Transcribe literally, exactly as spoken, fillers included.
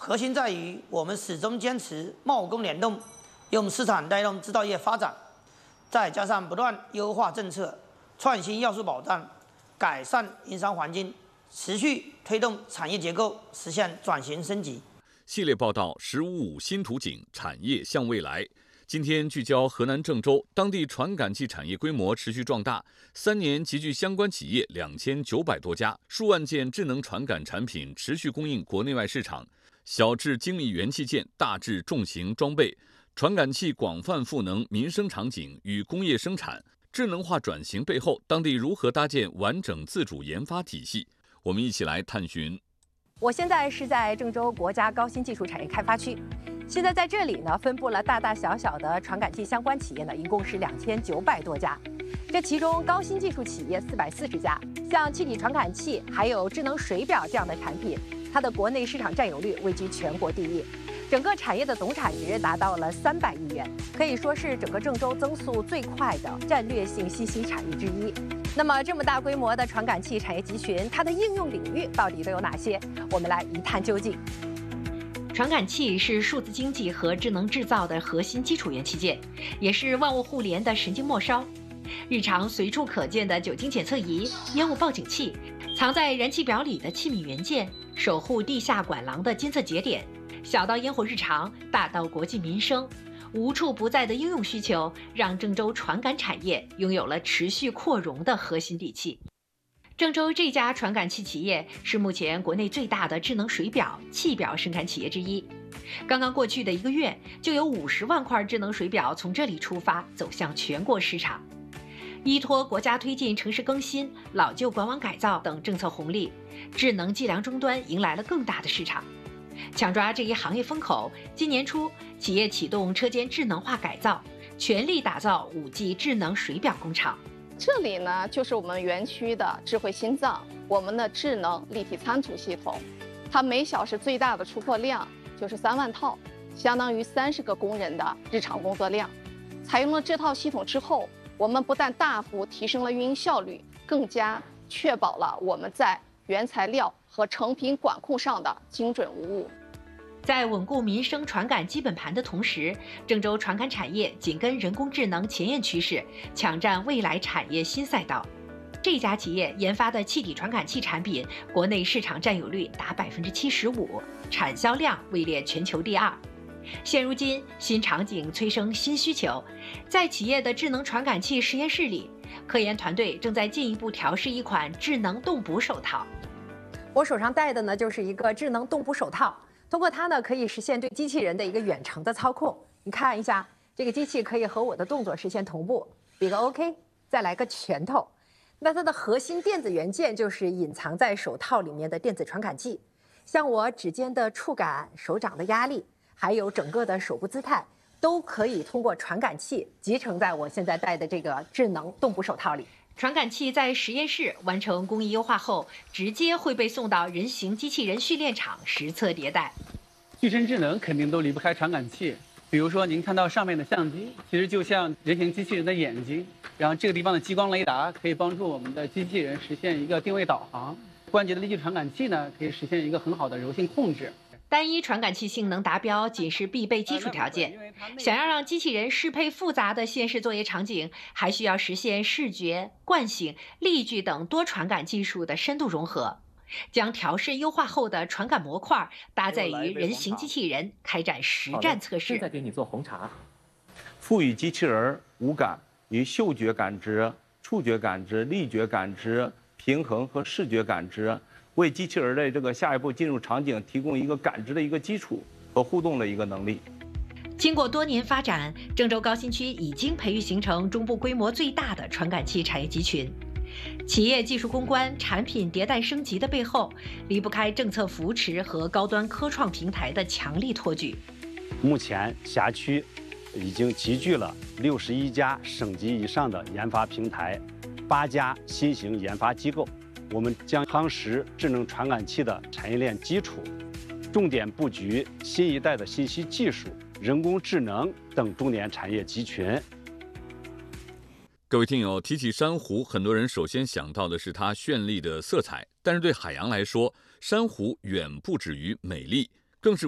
核心在于我们始终坚持贸工联动，用市场带动制造业发展，再加上不断优化政策、创新要素保障、改善营商环境，持续推动产业结构实现转型升级。 系列报道“十五五新图景，产业向未来”。今天聚焦河南郑州，当地传感器产业规模持续壮大，三年集聚相关企业两千九百多家，数万件智能传感产品持续供应国内外市场。小至精密元器件，大至重型装备，传感器广泛赋能民生场景与工业生产。智能化转型背后，当地如何搭建完整自主研发体系？我们一起来探寻。 我现在是在郑州国家高新技术产业开发区，现在在这里呢，分布了大大小小的传感器相关企业呢，一共是两千九百多家。这其中高新技术企业四百四十家，像气体传感器还有智能水表这样的产品，它的国内市场占有率位居全国第一。整个产业的总产值达到了三百亿元，可以说是整个郑州增速最快的战略性新兴产业之一。那么，这么大规模的传感器产业集群，它的应用领域到底都有哪些？我们来一探究竟。 传感器是数字经济和智能制造的核心基础元器件，也是万物互联的神经末梢。日常随处可见的酒精检测仪、烟雾报警器，藏在燃气表里的气密元件，守护地下管廊的监测节点，小到烟火日常，大到国计民生。无处不在的应用需求，让郑州传感产业拥有了持续扩容的核心底气。郑州这家传感器企业是目前国内最大的智能水表、气表生产企业之一。刚刚过去的一个月，就有五十万块智能水表从这里出发，走向全国市场。依托国家推进城市更新、老旧管网改造等政策红利，智能计量终端迎来了更大的市场。抢抓这一行业风口，今年初，企业启动车间智能化改造，全力打造 五 G 智能水表工厂。 这里呢，就是我们园区的智慧心脏，我们的智能立体参图系统，它每小时最大的出货量就是三万套，相当于三十个工人的日常工作量。采用了这套系统之后，我们不但大幅提升了运营效率，更加确保了我们在原材料和成品管控上的精准无误。 在稳固民生传感基本盘的同时，郑州传感产业紧跟人工智能前沿趋势，抢占未来产业新赛道。这家企业研发的气体传感器产品，国内市场占有率达百分之七十五，产销量位列全球第二。现如今，新场景催生新需求，在企业的智能传感器实验室里，科研团队正在进一步调试一款智能动捕手套。 我手上戴的呢，就是一个智能动捕手套。通过它呢，可以实现对机器人的一个远程的操控。你看一下，这个机器可以和我的动作实现同步。比个 OK， 再来个拳头。那它的核心电子元件就是隐藏在手套里面的电子传感器，像我指尖的触感、手掌的压力，还有整个的手部姿态，都可以通过传感器集成在我现在戴的这个智能动捕手套里。 传感器在实验室完成工艺优化后，直接会被送到人形机器人训练场实测迭代。 具身智能肯定都离不开传感器，比如说您看到上面的相机，其实就像人形机器人的眼睛，然后这个地方的激光雷达可以帮助我们的机器人实现一个定位导航。关节的力矩传感器呢，可以实现一个很好的柔性控制。 单一传感器性能达标仅是必备基础条件，想要让机器人适配复杂的现实作业场景，还需要实现视觉、惯性、力矩等多传感技术的深度融合。将调试优化后的传感模块搭载于人形机器人，开展实战测试。 现在给你做红茶。 赋予机器人五感，与嗅觉感知、触觉感知、力觉感知、平衡和视觉感知，为机器人的这个下一步进入场景提供一个感知的一个基础和互动的一个能力。 经过多年发展，郑州高新区已经培育形成中部规模最大的传感器产业集群。企业技术攻关、产品迭代升级的背后，离不开政策扶持和高端科创平台的强力托举。 目前辖区已经集聚了六十一家省级以上的研发平台，八家新型研发机构。我们将夯实智能传感器的产业链基础，重点布局新一代的信息技术、人工智能等重点产业集群。 各位听友，提起珊瑚，很多人首先想到的是它绚丽的色彩，但是对海洋来说，珊瑚远不止于美丽。